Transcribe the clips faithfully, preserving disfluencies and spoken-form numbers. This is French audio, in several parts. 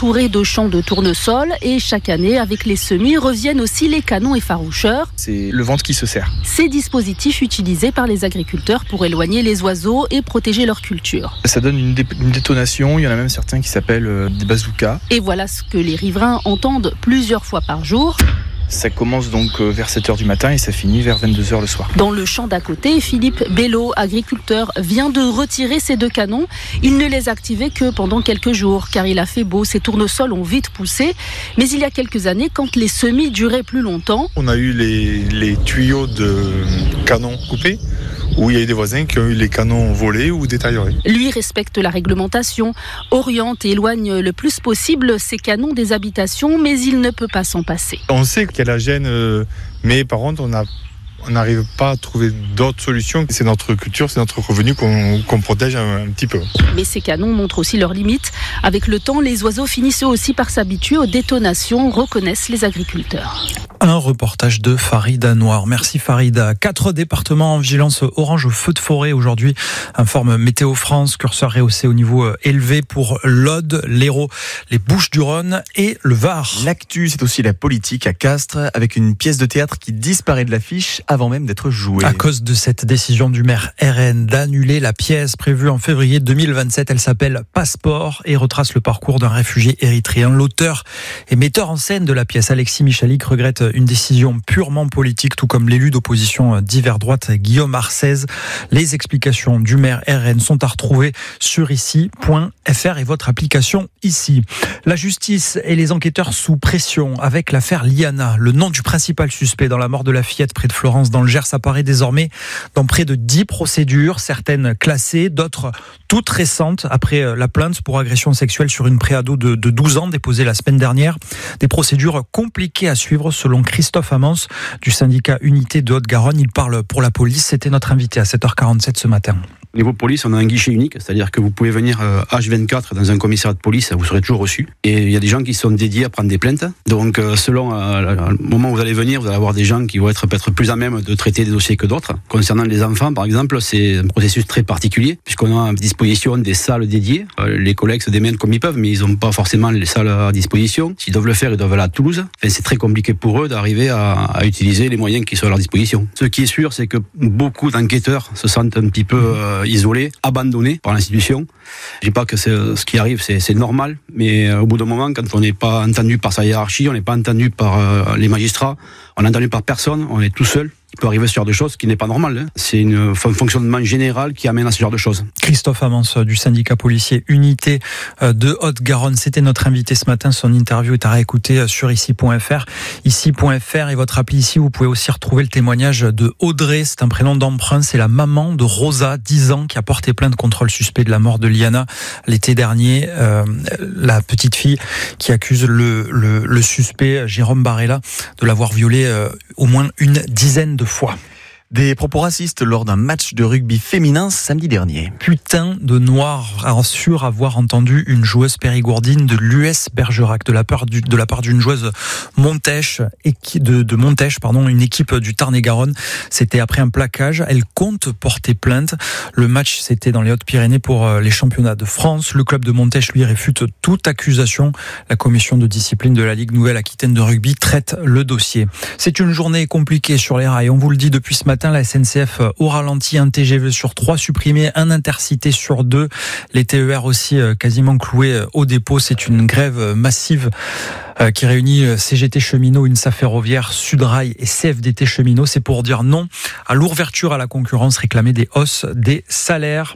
entourés de champs de tournesol et chaque année, avec les semis, reviennent aussi les canons effaroucheurs. C'est le ventre qui se serre. Ces dispositifs utilisés par les agriculteurs pour éloigner les oiseaux et protéger leur culture. Ça donne une, dé- une détonation, il y en a même certains qui s'appellent euh, des bazookas. Et voilà ce que les riverains entendent plusieurs fois par jour. Ça commence donc vers sept heures du matin et ça finit vers vingt-deux heures le soir. Dans le champ d'à côté, Philippe Bello, agriculteur, vient de retirer ces deux canons. Il ne les activait que pendant quelques jours car il a fait beau. Ces tournesols ont vite poussé. Mais il y a quelques années, quand les semis duraient plus longtemps... On a eu les, les tuyaux de canons coupés, où il y a eu des voisins qui ont eu les canons volés ou détériorés. Lui respecte la réglementation, oriente et éloigne le plus possible ces canons des habitations, mais il ne peut pas s'en passer. On sait qu'il y a la gêne, mais par contre, on a on n'arrive pas à trouver d'autres solutions. C'est notre culture, c'est notre revenu qu'on, qu'on protège un, un petit peu. Mais ces canons montrent aussi leurs limites. Avec le temps, les oiseaux finissent eux aussi par s'habituer aux détonations, reconnaissent les agriculteurs. Un reportage de Farida Noir. Merci Farida. Quatre départements en vigilance orange au feu de forêt aujourd'hui, informe Météo France. Curseur rehaussé au niveau élevé pour l'Aude, l'Hérault, les Bouches-du-Rhône et le Var. L'actu, c'est aussi la politique à Castres, avec une pièce de théâtre qui disparaît de l'affiche avant même d'être jouée. À cause de cette décision du maire R N d'annuler la pièce prévue en février deux mille vingt-sept, elle s'appelle Passeport et retrace le parcours d'un réfugié érythréen. L'auteur et metteur en scène de la pièce, Alexis Michalik, regrette une décision purement politique, tout comme l'élu d'opposition d'hiver droite, Guillaume Arcez. Les explications du maire R N sont à retrouver sur ici point f r et votre application ici. La justice et les enquêteurs sous pression avec l'affaire Liana. Le nom du principal suspect dans la mort de la fillette près de Florence dans le Gers apparaît désormais dans près de dix procédures, certaines classées, d'autres toutes récentes après la plainte pour agression sexuelle sur une préado de, de douze ans déposée la semaine dernière. Des procédures compliquées à suivre selon Christophe Amance du syndicat Unité de Haute-Garonne. Il parle pour la police. C'était notre invité à sept heures quarante-sept ce matin. Au niveau police, on a un guichet unique, c'est-à-dire que vous pouvez venir H vingt-quatre dans un commissariat de police, vous serez toujours reçu. Et il y a des gens qui sont dédiés à prendre des plaintes. Donc selon euh, le moment où vous allez venir, vous allez avoir des gens qui vont être peut-être plus à même de traiter des dossiers que d'autres. Concernant les enfants, par exemple, c'est un processus très particulier, puisqu'on a à disposition des salles dédiées. Euh, les collègues se démènent comme ils peuvent, mais ils n'ont pas forcément les salles à disposition. S'ils doivent le faire, ils doivent aller à Toulouse. Enfin, c'est très compliqué pour eux d'arriver à, à utiliser les moyens qui sont à leur disposition. Ce qui est sûr, c'est que beaucoup d'enquêteurs se sentent un petit peu euh, isolés, abandonnés par l'institution. Je dis pas que c'est, ce qui arrive, c'est, c'est normal, mais euh, au bout d'un moment, quand on n'est pas entendu par sa hiérarchie, on n'est pas entendu par euh, les magistrats, on n'est entendu par personne, on est tout seul. Il peut arriver ce genre de choses, ce qui n'est pas normal. Hein. C'est une, un fonctionnement général qui amène à ce genre de choses. Christophe Amance du syndicat policier Unité de Haute-Garonne, c'était notre invité ce matin. Son interview est à réécouter sur ici point f r. ici point f r et votre appli ici, vous pouvez aussi retrouver le témoignage de Audrey. C'est un prénom d'emprunt, c'est la maman de Rosa, dix ans, qui a porté plainte contre le suspect de la mort de Liana l'été dernier. Euh, la petite fille qui accuse le, le, le suspect, Jérôme Barella, de l'avoir violée euh, au moins une dizaine de fois. Des propos racistes lors d'un match de rugby féminin samedi dernier. Putain de noir, assure avoir entendu une joueuse périgourdine de l'U S Bergerac, de la part, du, de la part d'une joueuse Montèche, de, de Montèche, pardon, une équipe du Tarn-et-Garonne. C'était après un plaquage. Elle compte porter plainte. Le match, c'était dans les Hautes-Pyrénées pour les championnats de France. Le club de Montèche, lui, réfute toute accusation. La commission de discipline de la Ligue Nouvelle-Aquitaine de rugby traite le dossier. C'est une journée compliquée sur les rails. On vous le dit depuis ce matin. La S N C F au ralenti, un T G V sur trois supprimé, un Intercité sur deux. Les T E R aussi quasiment cloués au dépôt. C'est une grève massive qui réunit C G T Cheminots, UNSA Ferroviaire, Sudrail et C F D T Cheminots. C'est pour dire non à l'ouverture à la concurrence, réclamer des hausses des salaires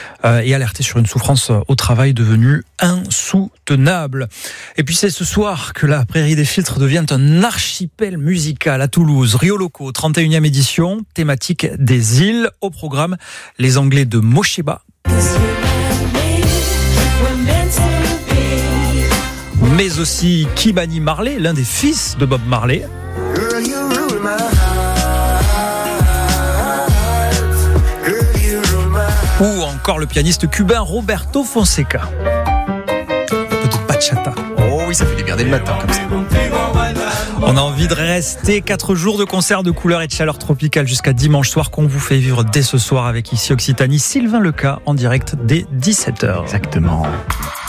et alerter sur une souffrance au travail devenue insoutenable. Et puis c'est ce soir que la Prairie des Filtres devient un archipel musical à Toulouse. Rio Loco, trente et unième édition, thématique des îles. Au programme, les Anglais de Mosheba. Mais aussi Kibani Marley, l'un des fils de Bob Marley. Ou encore le pianiste cubain Roberto Fonseca. Un peu de bachata. Oh oui, ça fait du bien dès le matin comme ça. On a envie de rester quatre jours de concerts de couleurs et de chaleur tropicale jusqu'à dimanche soir qu'on vous fait vivre dès ce soir avec ici Occitanie. Sylvain Leca en direct dès dix-sept heures. Exactement.